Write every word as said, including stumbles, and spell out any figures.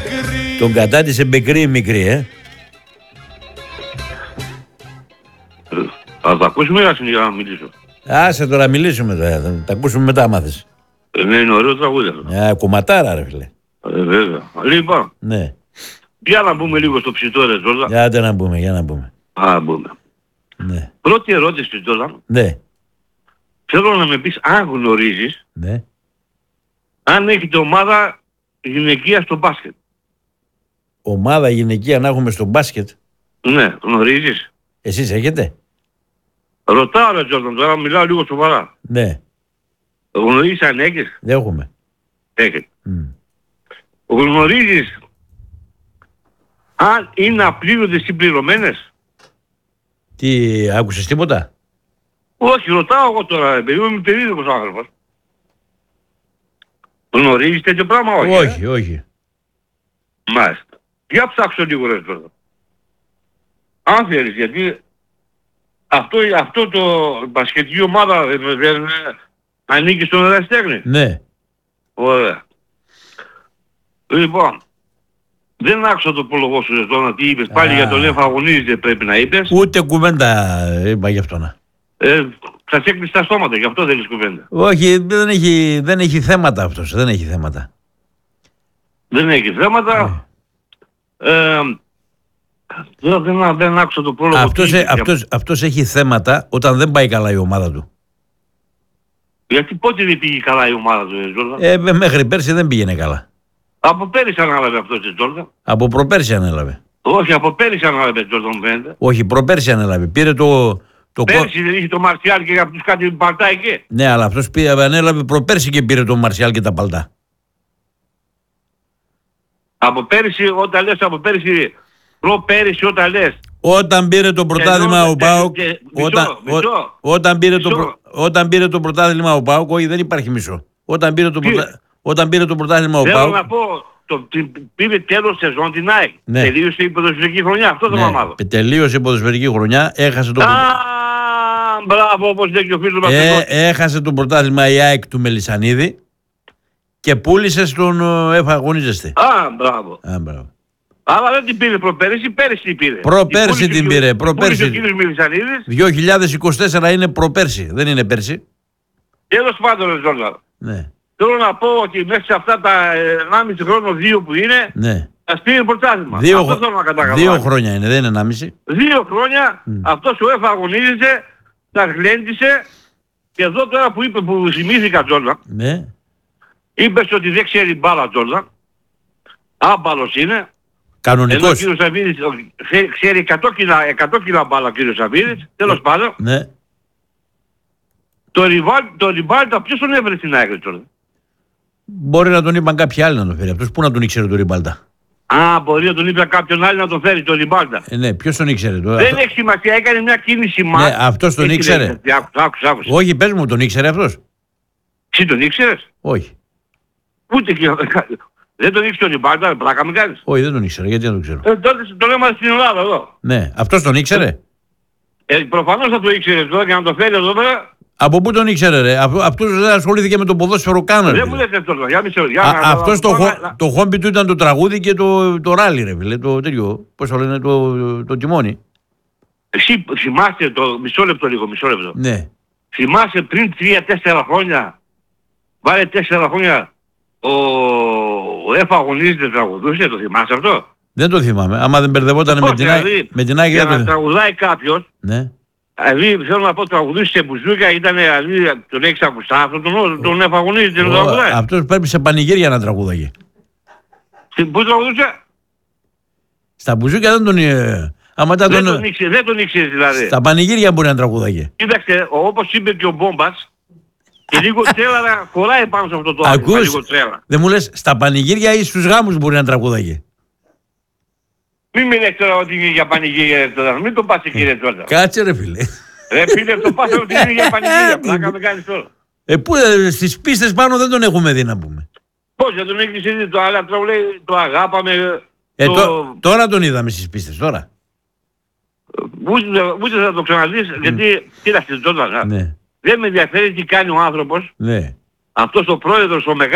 Τον κατάτησε μπεκρή μικρή, ε. Θα τα ακούσουμε για να μιλήσω. Άσε τώρα μιλήσουμε τώρα, θα τα ακούσουμε μετά μάθες. Ναι, είναι ωραίο τραγούδι αυτό. Ε, κουματάρα ρε φίλε. Ε, βέβαια. Λοιπόν, Ναι. για να μπούμε λίγο στο ψητό ρε Τζόρνταν. Για άντε να μπούμε, για να μπούμε. Α, μπούμε. Ναι. Πρώτη ερώτηση Τζόρνταν. Ναι. Θέλω να με πεις αν γνωρίζεις Ναι. αν έχετε ομάδα γυναικεία στο μπάσκετ. Ομάδα γυναικεία να έχουμε στο μπάσκετ. Ναι, γνωρίζεις. Εσείς έχετε. Ρωτάω ρε Τζόρνταν, τώρα μιλάω λίγο σοβαρά. Ναι. Γνωρίζεις αν έχεις. Δεν έχουμε. Έχετε. Mm. Γνωρίζεις αν είναι απλήρωτες ή πληρωμένες. Τι, άκουσες τίποτα. Όχι, ρωτάω εγώ τώρα, παιδί μου, είμαι περίεργος άνθρωπος. Γνωρίζεις τέτοιο πράγμα, όχι. Όχι, ε? όχι. Μάλιστα. Για ψάξω λίγο ρε τώρα. Αν θέλεις, γιατί αυτό, αυτό το μπασκετική ομάδα δεν, δεν ανήκει στον ερασιτέχνη. Ναι. Ωραία. Λοιπόν, δεν άκουσα το πρόλογο σου τώρα τι είπες. Πάλι Α. για τον Εφα αγωνίζεται πρέπει να είπες. Ούτε κουβέντα είπα γι' αυτό να. Ε, θα σε έκλεισε τα στόματα, γι' αυτό θέλεις κουβέντα. Όχι, δεν έχει, δεν έχει θέματα αυτός. Δεν έχει θέματα. Δεν έχει θέματα. Ε, δεν, δεν, δεν άκουσα το πρόλογο. Αυτός, τι ε, είπες. αυτός, αυτός έχει θέματα όταν δεν πάει καλά η ομάδα του. Γιατί πότε δεν πήγε καλά η ομάδα του, ε, Τζόρνταν. Ε, με- μέχρι πέρσι δεν πήγαινε καλά. Από πέρυσι ανάλαβε αυτό το Τζόρνταν. Από προπέρσι ανέλαβε. Όχι, από πέρυσι ανάλαβε Τζόρνταν φαίνεται. Όχι, προπέρσι ανέλαβε. Πήρε το. το κο- Πέρυσι δεν είχε το Μαρσιάλ και από τους κάτι παλτά εκεί. Ναι, αλλά αυτός πήρε, ανέλαβε προπέρσι και πήρε τον Μαρσιάλ και τα παλτά. Από πέρυσι, όταν λες από πέρυσι, προ πέρυσι όταν λες. Όταν πήρε το πρωτάθλημα Ενώ- ο Πάοκ. και- μισό, Όταν, μισό. ο- όταν, πήρε το, Μισό. πρω- όταν πήρε το πρωτάθλημα ο Πάοκ, όχι δεν υπάρχει μισό. Όταν πήρε το, Τι? πρωτα... όταν πήρε το πρωτάθλημα ο Θέλω Πάοκ. να πω, το, την- πήρε τέλος σεζόν την ΑΕΚ. Ναι. Τελείωσε η ποδοσφαιρική χρονιά, αυτό το Ναι, μαμάδο. τελείωσε η ποδοσφαιρική χρονιά, έχασε το, Α, πρωτα- μπράβο, όπως λέει και ο φίλος μας. ε, εδώ. έχασε το πρωτάθλημα η ΑΕΚ του Μελισσανίδη και πούλησε στον ε, Εφα αγωνίζεστε. Α, μπράβο. Α, μπράβο. Αλλά δεν την πήρε προπέρυσι, πέρυσι την πήρε. Προπέρσι Την πούλησε την και ο- πήρε, την πούλησε προπέρσι. ο κύριος Μιλισσανίδης. δύο χιλιάδες είκοσι τέσσερα είναι προπέρσι, δεν είναι πέρσι. Τέλος πάντων, ρε Τζόρνταν. Ναι, Θέλω να πω ότι μέσα σε αυτά τα ενάμιση χρόνο δύο που είναι, ναι. ας πήρε πρωτάθλημα. Δύο, Αυτό χρο- θέλω να καταλάβω. δύο χρόνια είναι, δεν είναι ενάμιση. Δύο χρόνια αυτός ο Εφα αγωνίζεται, τα γλέντισε και εδώ τώρα που είπε που θυμήθηκα Τζόρνταν, Ναι. είπες ότι δεν ξέρει μπάλα Τζόρνταν, άμπαλος είναι, ενώ ο Κανονικός. κύριος Σαββίδης ξέρει- ξέρει εκατό κιλά, εκατό κιλά μπάλα ο κύριος Σαββίδης, τέλος πάντων. Ναι. Το ριβάλ, το ριβάλτα ποιος τον έβρε στην άκρη Τζόρνταν. Μπορεί να τον είπαν κάποιοι άλλοι να τον φέρει. Αυτός πού να τον ήξερε το Ριμπάλτα. Α, μπορεί να τον είπε κάποιον άλλο να τον φέρει το ριβάλτα. Ε, ναι, ποιος τον ήξερε τώρα. Δεν Αυτό- έχει σημασία, έκανε μια κίνηση μάτ. Ναι, αυτός τον Έτσι ήξερε. λέει, Άκουσα, άκουσα, άκουσα. Όχι, πες μου, τον ήξερε αυτός. Εσύ τον ήξερες? Όχι. Ούτε και... Δεν τον ήξερε ο Ριμπάλτα, πλάκα με κάνεις. Όχι, δεν τον ήξερα. Γιατί να τον ξέρω. Ε, τότε το λέμε στην Ελλάδα εδώ. Ναι, αυτός τον ήξερε. Ε, προφανώς θα το ήξερες τώρα και να το φέρει εδώ πέρα. Από πού τον ήξερε, ρε. Αυτό- Αυτός δεν ασχολήθηκε με το ποδόσφαιρο καν. ρε, Δεν μου φίλε. λέτε αυτό, για μισό. Για Α, να- αυτός το, να- χο- να- το χόμπι του ήταν το τραγούδι και το, το ράλι, ρε φίλε. Το τέτοιο. Πώς το λένε, το, το, το τιμόνι. Εσύ θυμάστε το μισό λεπτό λίγο, μισό λεπτό. Ναι. Θυμάσαι πριν τρία-τέσσερα χρόνια, βάλε τέσσερα χρόνια, ο, ο Εφα αγωνίζεται τραγουδούσε, το θυμάσαι αυτό? Δεν το θυμάμαι. Άμα δεν μπερδευόταν με Όχι, την δηλαδή, Άκη. Με την Άκη για δεν να το... τραγουδάει κάποιος, Ναι. δηλαδή θέλω να πω τραγουδούσε σε μπουζούκα, ήταν δηλαδή τον έχεις ακουστά αυτόν τον, τον Εφα αγωνίζεται να Ο- τραγουδάει. Αυτός πρέπει σε πανηγύρια να τραγούδαγε. Πού τραγουδούσε? Στα μπουζούκια δεν τον... ε, Άμα ήταν Δεν τον... τον ήξερε, δεν τον ήξερε δηλαδή. Στα πανηγύρια μπορεί να τραγούδαγε. Κοίταξε, όπως είπε και ο Μπόμπας, και λίγο τρέλα χωράει πάνω σε αυτό το άκουμα, Ακούς, λίγο τρέλα. δεν μου λες, στα πανηγύρια ή στους γάμους μπορεί να τραγούδαγε. Μην με λες τώρα ότι είναι για πανηγύρια ρε τώρα, μην το πας εκεί ρε τώρα. Κάτσε ρε φίλε. Ρε φίλε, το πας ότι είναι για πανηγύρια, πλάκα με κάνεις τώρα. Ε, πού, ε, στις πίστες πάνω δεν τον έχουμε δει να πούμε. Πώς δεν τον έχεις δει το άλλο, το λέει, το αγάπαμε, Ε, το... τω- τώρα τον είδαμε στις πίστες, τώρα. Ούτε, ούτε θα το ξαναδείς, γιατί κοίταξε τώρα, Ναι, δεν με ενδιαφέρει τι κάνει ο άνθρωπος, ναι. αυτός ο πρόεδρος, ο μεγάλος,